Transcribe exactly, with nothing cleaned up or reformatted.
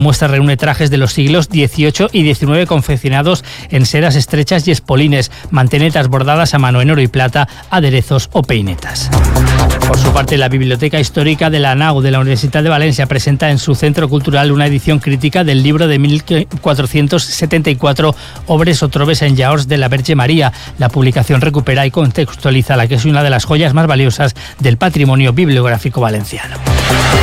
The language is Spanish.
muestra reúne trajes de los siglos dieciocho y diecinueve confeccionados en sedas estrechas y espolines, mantenetas bordadas a mano en oro y plata, aderezos o peinetas. Por su parte, la Biblioteca Histórica de la Nau de la Universidad de Valencia presenta en su centro cultural una edición crítica del libro de mil cuatrocientos setenta y cuatro, Obres o trobes en llaors de la Verge María. La publicación recupera y contextualiza la que es una de las joyas más valiosas del patrimonio bibliográfico valenciano.